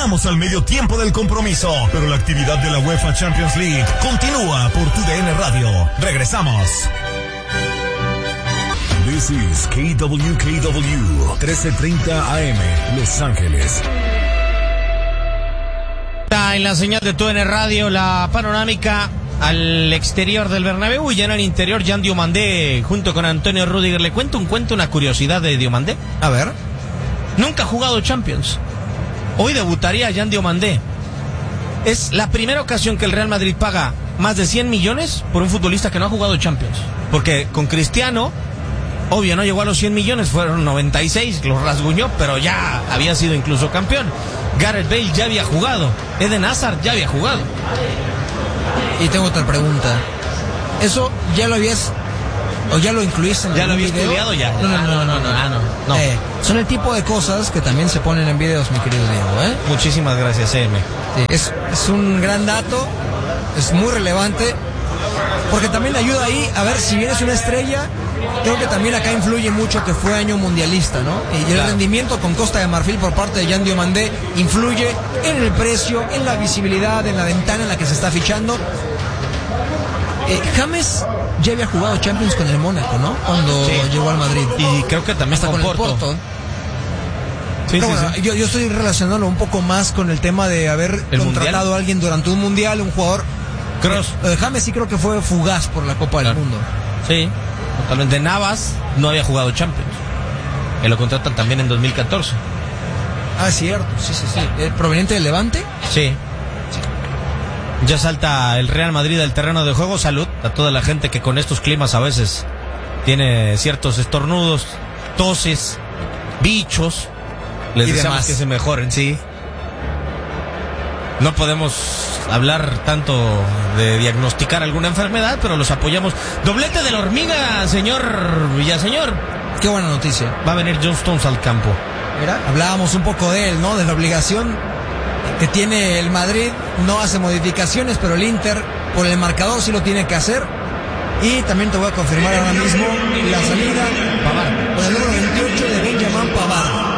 Llegamos al medio tiempo del compromiso, pero la actividad de la UEFA Champions League continúa por TUDN Radio. Regresamos. This is KWKW 1330 AM, Los Ángeles. En la señal de TUDN Radio, la panorámica al exterior del Bernabéu, y ya en el interior, Jan Diomandé junto con Antonio Rüdiger. Le cuento una curiosidad de Diomandé. A ver. Nunca ha jugado Champions. Hoy debutaría Jan Diomandé. Es la primera ocasión que el Real Madrid paga más de 100 millones por un futbolista que no ha jugado Champions. Porque con Cristiano, obvio, no llegó a los 100 millones, fueron 96, los rasguñó, pero ya había sido incluso campeón. Gareth Bale ya había jugado, Eden Hazard ya había jugado. Y tengo otra pregunta. ¿Eso ya lo habías o ya lo incluiste en ¿Ya lo había video? estudiado ya? No. Son el tipo de cosas que también se ponen en videos, mi querido Diego, Muchísimas gracias, M. Sí, es un gran dato, es muy relevante, porque también ayuda ahí a ver si bien es una estrella. Creo que también acá influye mucho que fue año mundialista, ¿no? Y el rendimiento con Costa de Marfil por parte de Jan Diomandé influye en el precio, en la visibilidad, en la ventana en la que se está fichando. James ya había jugado Champions con el Mónaco, ¿no? Cuando llegó al Madrid. Y creo que también hasta con el Porto. Sí, bueno, sí. Yo estoy relacionándolo un poco más con el tema de haber contratado a alguien durante un mundial, un jugador. Kroos. James sí creo que fue fugaz por la Copa del Mundo. Sí, totalmente. Navas no había jugado Champions. Lo contratan también en 2014. Ah, cierto, sí. ¿Proveniente del Levante? Sí. Ya salta el Real Madrid al terreno de juego. Salud a toda la gente que con estos climas a veces tiene ciertos estornudos, toses, bichos. Les deseamos que se mejoren, sí. No podemos hablar tanto de diagnosticar alguna enfermedad, pero los apoyamos. Doblete de la hormiga, señor Villaseñor. Qué buena noticia. Va a venir John Stones al campo. Mira, hablábamos un poco de él, ¿no? De la obligación que tiene el Madrid. No hace modificaciones, pero el Inter por el marcador sí lo tiene que hacer. Y también te voy a confirmar ahora mismo la salida Pavard, con el número 28 de Benjamin Pavard.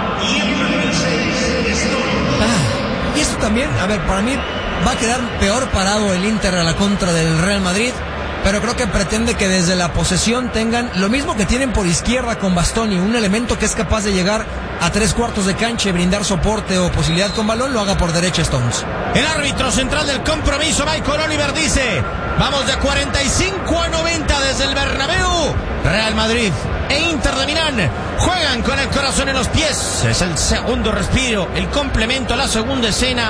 Y esto también, a ver, para mí va a quedar peor parado el Inter a la contra del Real Madrid, pero creo que pretende que desde la posesión tengan lo mismo que tienen por izquierda con Bastoni, un elemento que es capaz de llegar a 3/4 de cancha y brindar soporte o posibilidad con balón, lo haga por derecha Stones. El árbitro central del compromiso, Michael Oliver, dice: vamos de 45 a 90 desde el Bernabéu. Real Madrid e Inter de Milán juegan con el corazón en los pies. Es el segundo respiro, el complemento a la segunda escena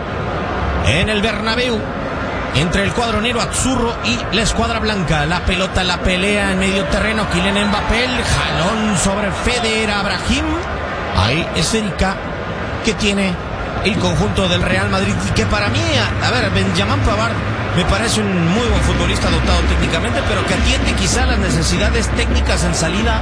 en el Bernabéu entre el cuadro nero azzurro y la escuadra blanca. La pelota, la pelea en medio terreno. Kylian Mbappé, el jalón sobre Feder Abrahim. Ahí es Erika que tiene el conjunto del Real Madrid, y que para mí, a ver, Benjamin Pavard me parece un muy buen futbolista dotado técnicamente, pero que atiende quizá las necesidades técnicas en salida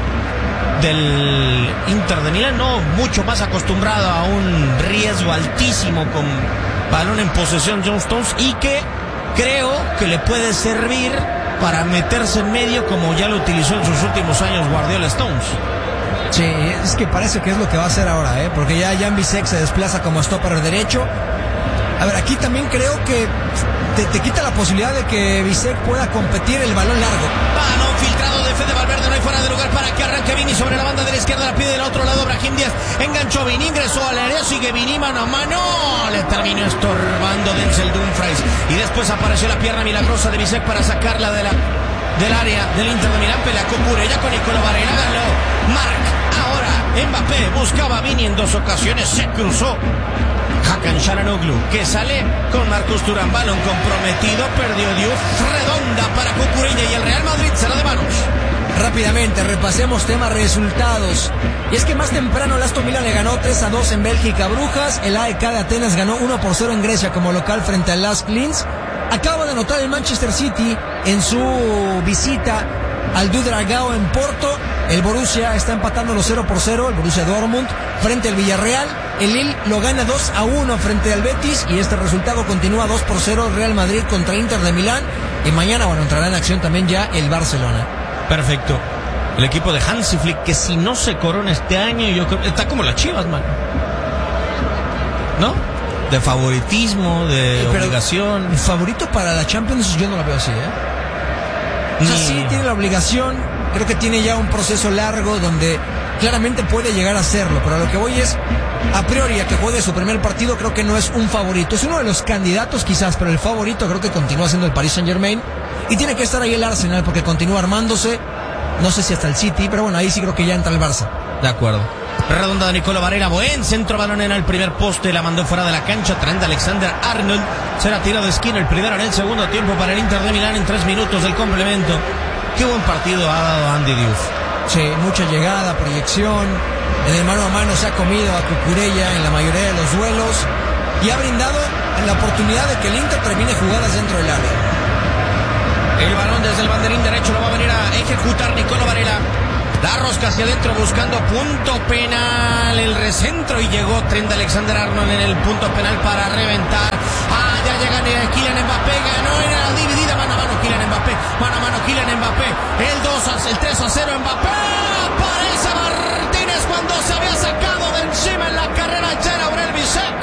del Inter de Milán, no mucho más acostumbrado a un riesgo altísimo con balón en posesión John Stones, y que creo que le puede servir para meterse en medio como ya lo utilizó en sus últimos años Guardiola Stones. Sí, es que parece que es lo que va a hacer ahora, porque ya Jan Bisek se desplaza como stopper derecho. A ver, aquí también creo que te quita la posibilidad de que Bisek pueda competir el balón largo. Balón filtrado de Fede Valverde, no hay fuera de lugar para que arranque Vini sobre la banda de la izquierda, la pide del otro lado Brahim Díaz, enganchó Vini, ingresó al área, sigue Vini, mano a mano, le terminó estorbando Denzel Dumfries, y después apareció la pierna milagrosa de Bisek para sacarla del área del Inter de Milán. Pelea con Burella, con Nicolò Varela, ganó Marc. Ahora Mbappé buscaba a Vini en dos ocasiones, se cruzó Hakan Çalhanoğlu, que sale con Marcus Thuram, balón comprometido, perdió Diouf, redonda para Cucurella, y el Real Madrid se la de manos. Rápidamente repasemos temas resultados. Y es que más temprano el Aston Villa le ganó 3-2 en Bélgica a Brujas. El AEK de Atenas ganó 1-0 en Grecia como local frente al Lask Linz. Acaba de anotar el Manchester City en su visita al Dragao en Porto. El Borussia está empatando los 0-0, el Borussia Dortmund frente al Villarreal. El Lille lo gana 2-1 frente al Betis, y este resultado continúa 2-0 Real Madrid contra Inter de Milán. Y mañana, entrará en acción también ya el Barcelona. Perfecto. El equipo de Hansi Flick, que si no se corona este año, yo creo está como las Chivas, man. ¿no? De favoritismo, de obligación. El favorito para la Champions yo no lo veo así, O sea, sí tiene la obligación, creo que tiene ya un proceso largo donde claramente puede llegar a hacerlo, pero a lo que voy es, a priori, a que juegue su primer partido, creo que no es un favorito. Es uno de los candidatos quizás, pero el favorito creo que continúa siendo el Paris Saint-Germain. Y tiene que estar ahí el Arsenal porque continúa armándose. No sé si hasta el City, pero bueno, ahí sí creo que ya entra el Barça. De acuerdo. Redonda de Nicolò Varela, buen centro, balón en el primer poste, la mandó fuera de la cancha. Trent Alexander-Arnold será tirado de esquina, el primero en el segundo tiempo para el Inter de Milán en 3 minutos del complemento. Qué buen partido ha dado Andy Diouf. Sí, mucha llegada, proyección. En el mano a mano se ha comido a Cucurella en la mayoría de los duelos y ha brindado la oportunidad de que el Inter termine jugadas dentro del área. El balón desde el banderín derecho lo va a venir a ejecutar Nicolò Varela. La rosca hacia adentro buscando punto penal, el recentro, y llegó Trent Alexander-Arnold en el punto penal para reventar. Ya llega Kylian Mbappé, ganó en la dividida, mano a mano Kylian Mbappé, mano a mano Kylian Mbappé, el 3-0 Mbappé, aparece Martínez cuando se había sacado de encima en la carrera Jean-Aurel Bisek.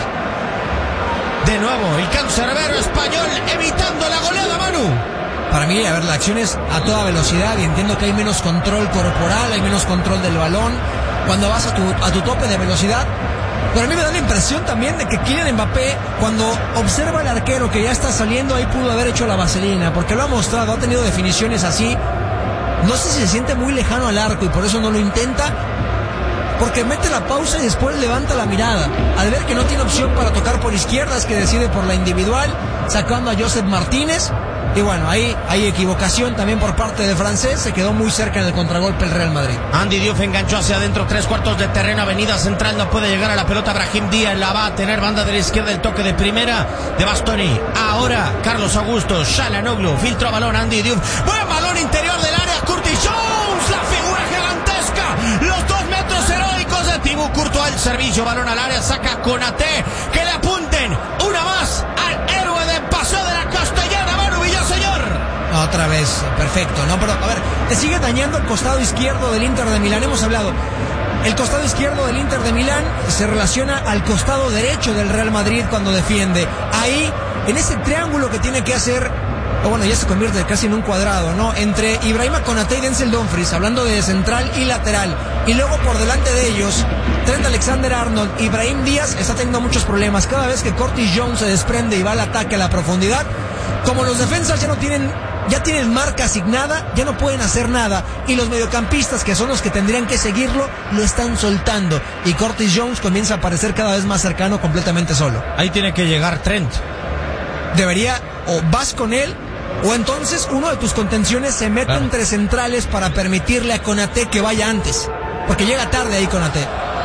De nuevo el cancerbero español evitando la goleada, Manu. Para mí, a ver, la acción es a toda velocidad y entiendo que hay menos control corporal, hay menos control del balón cuando vas a tu tope de velocidad. Pero a mí me da la impresión también de que Kylian Mbappé, cuando observa al arquero que ya está saliendo, ahí pudo haber hecho la vaselina, porque lo ha mostrado, ha tenido definiciones así. No sé si se siente muy lejano al arco y por eso no lo intenta, porque mete la pausa y después levanta la mirada. Al ver que no tiene opción para tocar por izquierda, es que decide por la individual, sacando a Josep Martínez. Y bueno, ahí hay equivocación también por parte del francés. Se quedó muy cerca en el contragolpe el Real Madrid. Andy Diouf enganchó hacia adentro, 3/4 de terreno, avenida central, no puede llegar a la pelota. Brahim Díaz la va a tener, banda de la izquierda, el toque de primera de Bastoni. Ahora Carlos Augusto, Çalhanoğlu, filtro balón, Andy Diouf, buen balón interior del área, Curtis Jones, la figura gigantesca, los 2 metros heroicos de Thibaut Courtois, el servicio, balón al área, saca Konaté, que le apunten una más al héroe de Paseo de la Castellana, Manu Villaseñor. Otra vez, perfecto, ¿no? Pero, a ver, te sigue dañando el costado izquierdo del Inter de Milán. Hemos hablado, el costado izquierdo del Inter de Milán se relaciona al costado derecho del Real Madrid cuando defiende. Ahí, en ese triángulo que tiene que hacer, bueno, ya se convierte casi en un cuadrado, ¿no? Entre Ibrahima Konaté y Denzel Dumfries, hablando de central y lateral. Y luego por delante de ellos, Trent Alexander-Arnold, Brahim Díaz está teniendo muchos problemas. Cada vez que Curtis Jones se desprende y va al ataque a la profundidad, como los defensas ya tienen marca asignada, ya no pueden hacer nada, y los mediocampistas, que son los que tendrían que seguirlo, lo están soltando, y Curtis Jones comienza a aparecer cada vez más cercano, completamente solo. Ahí tiene que llegar Trent. Debería, o vas con él, o entonces uno de tus contenciones se mete entre centrales para permitirle a Konaté que vaya antes, porque llega tarde ahí Konaté.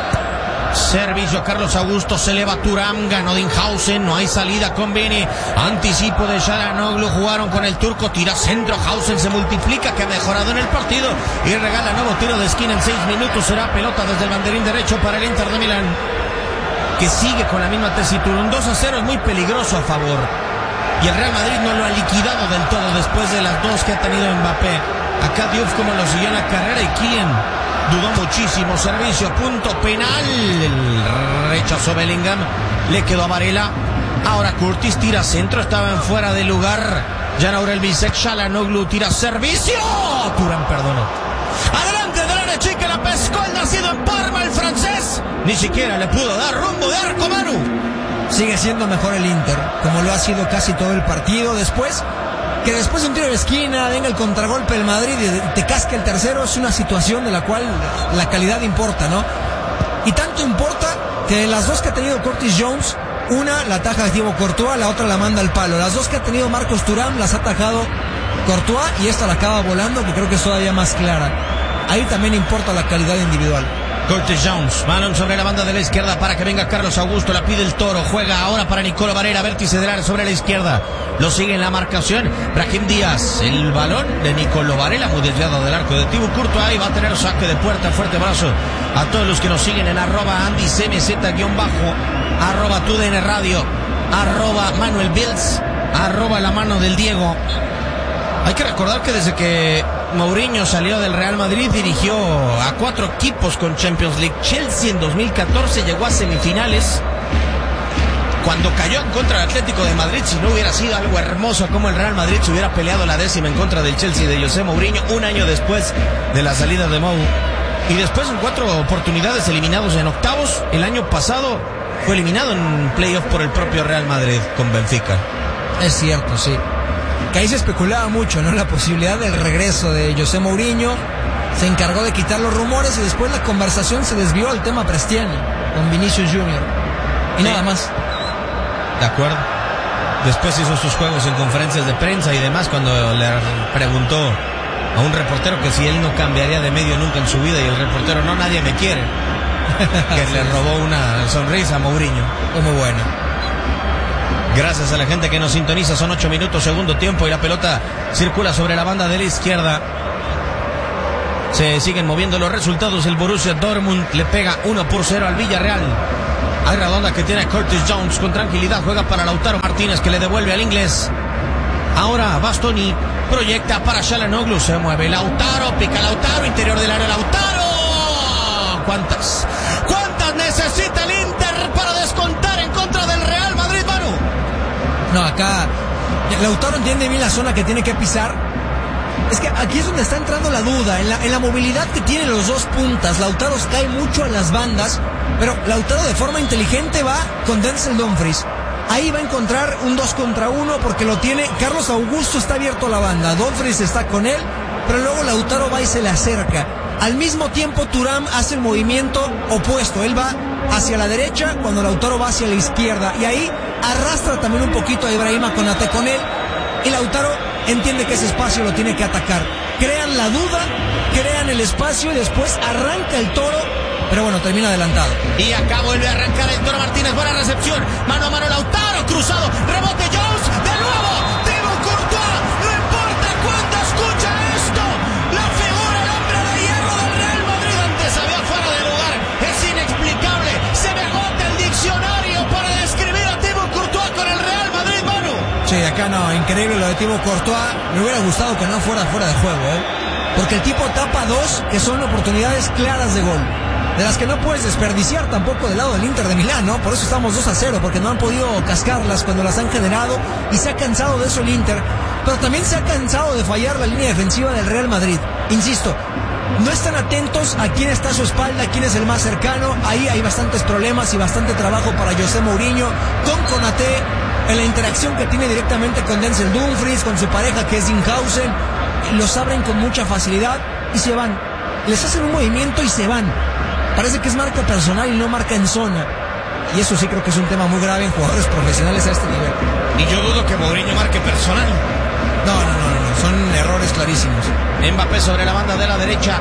Servicio, Carlos Augusto, se eleva Thuram, ganó Dinhausen, no hay salida con Vini, anticipo de Çalhanoğlu, jugaron con el turco, tira centro, Hausen se multiplica, que ha mejorado en el partido y regala nuevo tiro de esquina en 6 minutos, será pelota desde el banderín derecho para el Inter de Milán, que sigue con la misma tesitura. Un 2-0 es muy peligroso a favor, y el Real Madrid no lo ha liquidado del todo después de las 2 que ha tenido Mbappé. Acá Diouf como lo siguió en la carrera, y Kylian dudó muchísimo. Servicio, punto penal, el rechazo Bellingham, le quedó a Varela. Ahora Curtis tira centro, estaba en fuera de lugar Jean-Aurel Bisek. Çalhanoğlu tira servicio, Thuram perdonó. Adelante del área chica, la pescó el nacido en Parma, el francés, ni siquiera le pudo dar rumbo de arco, Manu. Sigue siendo mejor el Inter, como lo ha sido casi todo el partido. Después de un tiro de esquina venga el contragolpe del Madrid y te casca el tercero, es una situación de la cual la calidad importa, ¿no? Y tanto importa que de las 2 que ha tenido Curtis Jones, una la ataja Thibaut Courtois, la otra la manda al palo. Las 2 que ha tenido Marcos Thuram las ha atajado Courtois, y esta la acaba volando, que creo que es todavía más clara. Ahí también importa la calidad individual. Curtis Jones, balón sobre la banda de la izquierda para que venga Carlos Augusto, la pide el Toro, juega ahora para Nicolò Varela, vértice del área sobre la izquierda, lo sigue en la marcación Brahim Díaz, el balón de Nicolò Varela, muy desviado del arco de Thibaut Courtois, ahí va a tener saque de puerta. Fuerte abrazo a todos los que nos siguen en @AndyCMZ_, @TUDN Radio, @Manuel Bills, @La Mano del Diego. Hay que recordar que desde que Mourinho salió del Real Madrid dirigió a 4 equipos con Champions League. Chelsea en 2014 llegó a semifinales. cuando cayó en contra del Atlético de Madrid, si no hubiera sido algo hermoso como el Real Madrid se hubiera peleado la 10ª en contra del Chelsea de José Mourinho un año después de la salida de Mou. Y después en 4 oportunidades eliminados en octavos. El año pasado fue eliminado en playoff por el propio Real Madrid con Benfica. Es cierto, sí. Que ahí se especulaba mucho, ¿no? La posibilidad del regreso de José Mourinho. Se encargó de quitar los rumores y después la conversación se desvió al tema Prestiani con Vinicius Junior. Y nada más. De acuerdo. Después hizo sus juegos en conferencias de prensa y demás cuando le preguntó a un reportero que si él no cambiaría de medio nunca en su vida, y el reportero, no, nadie me quiere. Que le robó una sonrisa a Mourinho. Muy bueno. Gracias a la gente que nos sintoniza. Son 8 minutos, segundo tiempo, y la pelota circula sobre la banda de la izquierda. Se siguen moviendo los resultados. El Borussia Dortmund le pega 1-0 al Villarreal. Hay redonda que tiene Curtis Jones con tranquilidad. Juega para Lautaro Martínez, que le devuelve al inglés. Ahora Bastoni proyecta para Çalhanoğlu. Se mueve Lautaro, pica Lautaro, interior del área Lautaro. ¿Cuántas necesita el Inter para descontar en contra del Real Madrid, Manu? No, acá Lautaro entiende bien la zona que tiene que pisar. Es que aquí es donde está entrando la duda, en la movilidad que tienen los dos puntas. Lautaro cae mucho a las bandas, pero Lautaro de forma inteligente va con Denzel Dumfries. Ahí va a encontrar un 2 contra 1 porque lo tiene. Carlos Augusto está abierto a la banda, Dumfries está con él, pero luego Lautaro va y se le acerca. Al mismo tiempo Thuram hace el movimiento opuesto, él va hacia la derecha cuando Lautaro va hacia la izquierda, y ahí arrastra también un poquito a Ibrahima Konate con él, y Lautaro entiende que ese espacio lo tiene que atacar. Crean la duda, crean el espacio y después arranca el Toro, pero bueno, termina adelantado. Y acá vuelve a arrancar el Toro Martínez, buena recepción, mano a mano Lautaro, cruzado, rebote Jones, de nuevo, Thibaut Courtois, no importa cuándo escucha esto, la figura, el hombre de hierro del Real Madrid, antes había fuera de lugar, es inexplicable, se me agota el diccionario para describir a Thibaut Courtois con el Real Madrid, Manu. Sí, acá no, increíble lo de Thibaut Courtois, me hubiera gustado que no fuera de juego, porque el tipo tapa 2 que son oportunidades claras de gol, de las que no puedes desperdiciar tampoco del lado del Inter de Milán, ¿no? Por eso estamos 2-0, porque no han podido cascarlas cuando las han generado, y se ha cansado de eso el Inter, pero también se ha cansado de fallar la línea defensiva del Real Madrid. Insisto, no están atentos a quién está a su espalda, quién es el más cercano. Ahí hay bastantes problemas y bastante trabajo para José Mourinho, con Konate, en la interacción que tiene directamente con Denzel Dumfries, con su pareja que es Dinghausen. Los abren con mucha facilidad y se van, les hacen un movimiento y se van. Parece que es marca personal y no marca en zona, y eso sí creo que es un tema muy grave en jugadores profesionales a este nivel. Y yo dudo que Mourinho marque personal. No, son errores clarísimos. Mbappé sobre la banda de la derecha.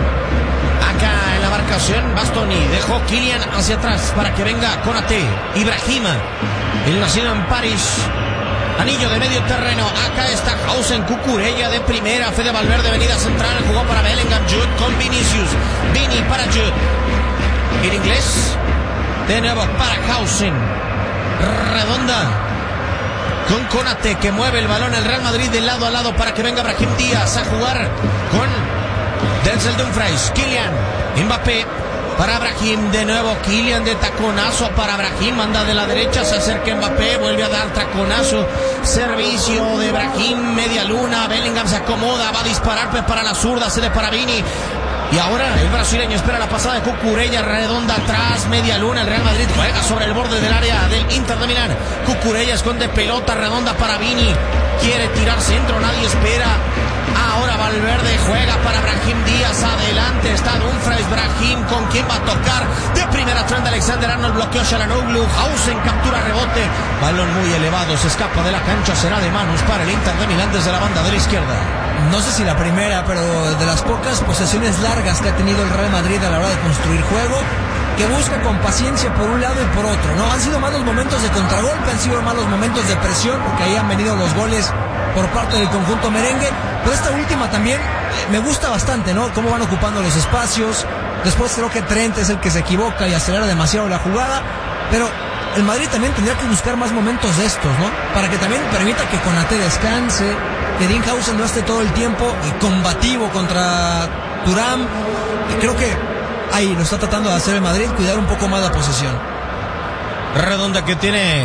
Acá en la marcación Bastoni dejó Kylian hacia atrás para que venga Konate. Ibrahima, el nacido en París, anillo de medio terreno. Acá está Hausen, Cucurella de primera, Fede Valverde, avenida central, jugó para Bellingham, Jude con Vinicius, Vini para Jude, el inglés de nuevo para Hausen, redonda con Konate, que mueve el balón el Real Madrid de lado a lado para que venga Brahim Díaz a jugar con Denzel Dumfries. Kylian Mbappé para Brahim, de nuevo Kylian de taconazo para Brahim, manda de la derecha, se acerca Mbappé, vuelve a dar taconazo, servicio de Brahim, media luna, Bellingham se acomoda, va a disparar para la zurda, cede para Vini, y ahora el brasileño espera la pasada de Cucurella, redonda atrás, media luna, el Real Madrid juega sobre el borde del área del Inter de Milán. Cucurella esconde pelota, redonda para Vini, quiere tirar centro, nadie espera. Ahora Valverde juega para Brahim Díaz, adelante está Dumfries, Brahim con quien va a tocar de primera. Trent Alexander-Arnold bloqueó Çalhanoğlu, Hausen captura rebote, balón muy elevado, se escapa de la cancha, será de manos para el Inter de Milán desde la banda de la izquierda. No sé si la primera, pero de las pocas posesiones largas que ha tenido el Real Madrid a la hora de construir juego, que busca con paciencia por un lado y por otro, ¿no? Han sido malos momentos de contragolpe, han sido malos momentos de presión, porque ahí han venido los goles por parte del conjunto merengue, pero esta última también me gusta bastante, ¿no? Cómo van ocupando los espacios. Después creo que Trent es el que se equivoca y acelera demasiado la jugada, pero el Madrid también tendría que buscar más momentos de estos, ¿no? Para que también permita que Konate descanse, que Dinghausen no esté todo el tiempo combativo contra Thuram. Y creo que ahí lo está tratando de hacer el Madrid, cuidar un poco más la posesión. Redonda que tiene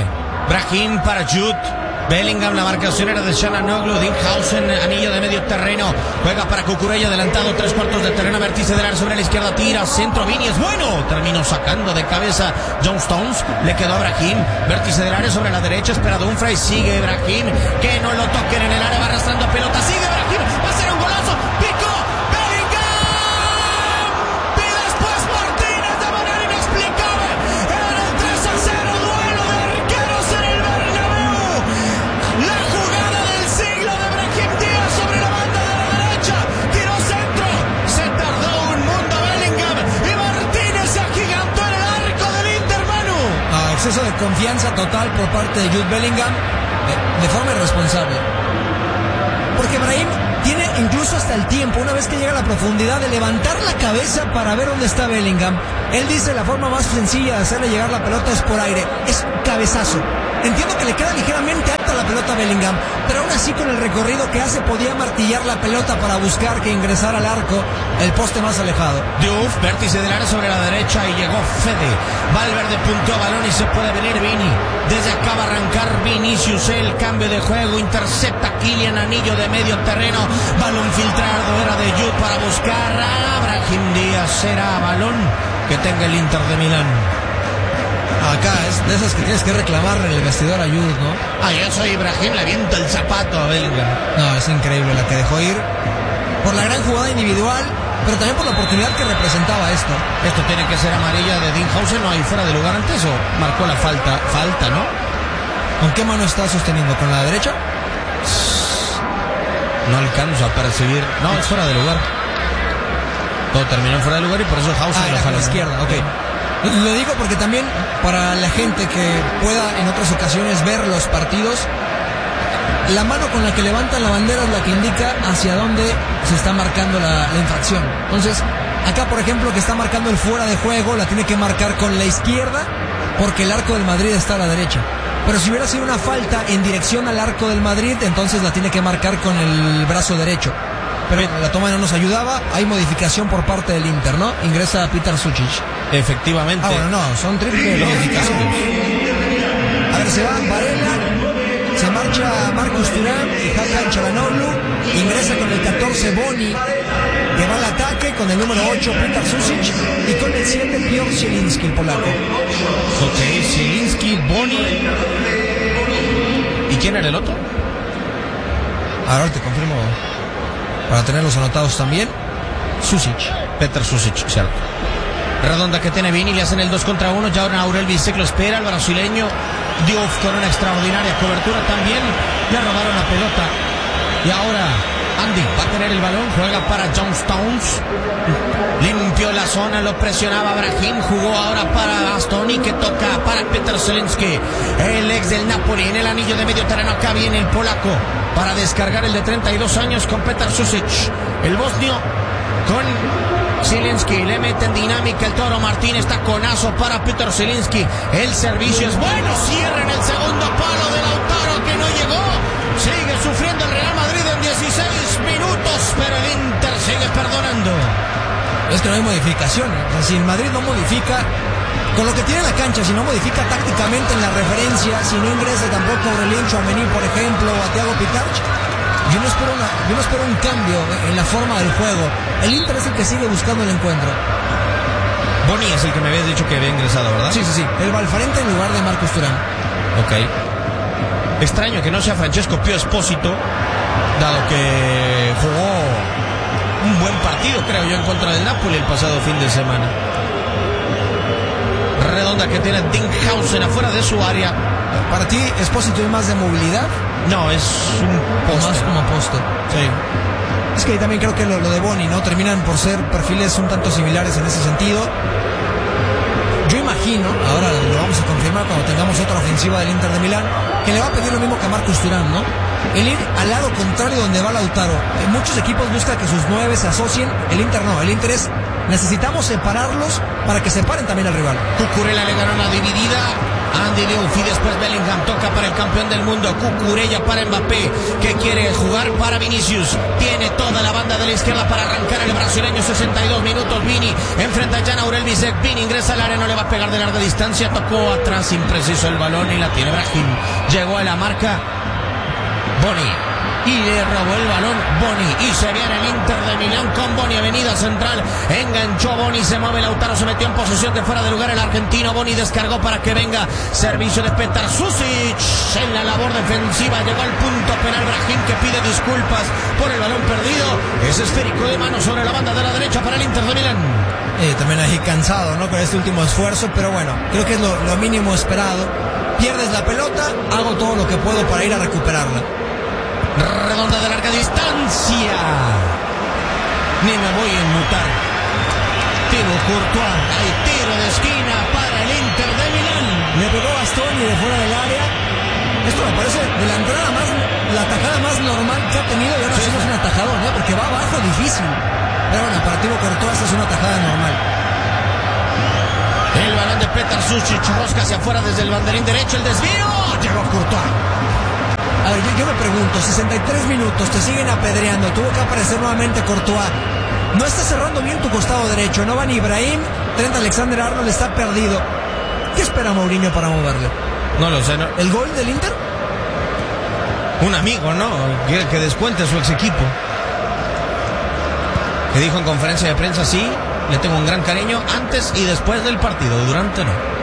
Brahim para Jude Bellingham, la marcación era de Çalhanoğlu. Dinghausen, anillo de medio terreno, juega para Cucurella, adelantado 3/4 de terreno, vértice del área sobre la izquierda, tira, centro, Vini es bueno, terminó sacando de cabeza John Stones, le quedó a Brahim, vértice del área sobre la derecha, espera Dumfries, sigue Brahim, que no lo toquen en el área, va arrastrando pelota, sigue Brahim, va a ser un golazo, picó Bellingham, y después Martínez de manera inexplicable, era el 3-0, duelo de arqueros en el Bernabéu, la jugada del siglo de Brahim Díaz sobre la banda de la derecha, tiró centro, se tardó un mundo Bellingham y Martínez se agigantó en el arco del Inter, Manu. Exceso de confianza total por parte de Jude Bellingham, de forma irresponsable. Porque Brahim tiene incluso hasta el tiempo, una vez que llega a la profundidad, de levantar la cabeza para ver dónde está Bellingham. Él dice la forma más sencilla de hacerle llegar la pelota es por aire, es cabezazo. Entiendo que le queda ligeramente alta la pelota a Bellingham, pero aún así con el recorrido que hace podía martillar la pelota para buscar que ingresara al arco, el poste más alejado. Diouf, vértice del área sobre la derecha y llegó Fede. Valverde punteó a balón y se puede venir Vini. Desde acá va a arrancar Vinicius, el cambio de juego, intercepta Kylian, anillo de medio terreno, balón filtrado, era de Jude para buscar a Brahim Díaz, será balón que tenga el Inter de Milán. Acá es de esas que tienes que reclamarle en el vestidor a Jude, ¿no? Yo soy Ibrahim, le aviento el zapato a Bellingham. No, es increíble la que dejó ir por la gran jugada individual, pero también por la oportunidad que representaba esto. Esto tiene que ser amarilla de Dinghausen, no hay fuera de lugar ante eso. Marcó la falta, ¿no? ¿Con qué mano está sosteniendo? ¿Con la derecha? No alcanzo a percibir. No, es fuera de lugar. Todo terminó fuera de lugar y por eso Hausen era con la izquierda, ok. Lo digo porque también para la gente que pueda en otras ocasiones ver los partidos, la mano con la que levantan la bandera es la que indica hacia dónde se está marcando la infracción. Entonces, acá por ejemplo que está marcando el fuera de juego, la tiene que marcar con la izquierda porque el arco del Madrid está a la derecha. Pero si hubiera sido una falta en dirección al arco del Madrid, entonces la tiene que marcar con el brazo derecho. Pero la toma no nos ayudaba, hay modificación por parte del Inter, ¿no? Ingresa Petar Sučić. Efectivamente. Bueno, no, son triple modificaciones. A ver, se va Varela, se marcha Marcus Thuram y Hakan Çalhanoğlu, ingresa con el 14 Boni, que va al ataque, con el número 8 Petar Sušić y con el 7 Piotr Zielinski, el polaco. Ok, Zielinski, Boni. ¿Y quién era el otro? Ahora te confirmo para tenerlos anotados también. Sušić. Petar Sušić, cierto. Redonda que tiene Vini, le hacen el 2 contra 1. Ya ahora Aurel Bisek lo espera, el brasileño. Diouf con una extraordinaria cobertura también. Le robaron la pelota. Y ahora Andy va a tener el balón, juega para John Stones. Limpió la zona, lo presionaba Brahim, jugó ahora para Bastoni, que toca para Petar Zielinski, el ex del Napoli, en el anillo de medio terreno. Acá viene el polaco para descargar el de 32 años con Petar Sušić. El bosnio con Zielinski, le mete en dinámica el Toro Martín, está conazo para Petar Zielinski, el servicio es bueno, cierra en el segundo palo de Lautaro que no llegó, sigue sufriendo el Real Madrid en 16 minutos, pero el Inter sigue perdonando. Es que no hay modificación, o sea, si el Madrid no modifica con lo que tiene en la cancha, si no modifica tácticamente en la referencia, si no ingresa tampoco Aurelien Tchouaméni, por ejemplo, o a Thiago Pitach, yo no espero un cambio en la forma del juego. El Inter es el que sigue buscando el encuentro. Boni es el que me habías dicho que había ingresado, ¿verdad? Sí. Él va al frente en lugar de Marcus Thuram. Ok. Extraño que no sea Francesco Pio Esposito, dado que jugó un buen partido, creo yo, en contra del Napoli el pasado fin de semana. Redonda que tiene Dinghausen afuera de su área. Para ti, Esposito es más de movilidad. No, es un poste. Más como poste. Sí. Es que también creo que lo de Boni, ¿no? Terminan por ser perfiles un tanto similares en ese sentido. Yo imagino, ahora lo vamos a confirmar cuando tengamos otra ofensiva del Inter de Milán, que le va a pedir lo mismo que a Marcus Thuram, ¿no? El ir al lado contrario donde va Lautaro. Muchos equipos buscan que sus 9 se asocien, el Inter no, el Inter es, necesitamos separarlos para que separen también al rival. Cucurella le ganó una dividida, Andy Diouf y después Bellingham. Toca para el campeón del mundo. Cucurella para Mbappé, que quiere jugar para Vinicius. Tiene toda la banda de la izquierda para arrancar el brasileño. 62 minutos. Vini enfrenta a Jan Aurel Bisek. Vini ingresa al área, no le va a pegar de larga distancia. Tocó atrás, impreciso el balón y la tiene Brahim. Llegó a la marca Boni y le robó el balón Boni, y se viene el Inter de Milán con Boni, avenida central, enganchó Boni, se mueve Lautaro, se metió en posesión de fuera de lugar el argentino. Boni descargó para que venga servicio de Petar Susic en la labor defensiva. Llegó al punto penal Brahim, que pide disculpas por el balón perdido. Es esférico de mano sobre la banda de la derecha para el Inter de Milán. También ahí cansado, ¿no? Con este último esfuerzo, pero bueno, creo que es lo mínimo esperado. Pierdes la pelota, hago todo lo que puedo para ir a recuperarla. Redonda de larga distancia. Ni me voy a inmutar. Tiro Courtois. Hay tiro de esquina para el Inter de Milán. Le pegó Bastoni de fuera del área. Esto me parece de la entrada más, la tajada más normal que ha tenido. Y ahora sí es una tajada, ¿no? Porque va abajo difícil. Pero bueno, para Timo Courtois es una tajada normal. El balón de Petar Susic rosca hacia afuera desde el banderín derecho. El desvío. Llegó Courtois. A ver, yo me pregunto, 63 minutos, te siguen apedreando, tuvo que aparecer nuevamente Courtois. No está cerrando bien tu costado derecho, no van Ibrahim, Trent Alexander-Arnold está perdido. ¿Qué espera Mourinho para moverle? No lo sé, ¿no? ¿El gol del Inter? Un amigo, ¿no? Quiere que descuente a su ex equipo. Que dijo en conferencia de prensa, sí, le tengo un gran cariño antes y después del partido, durante no.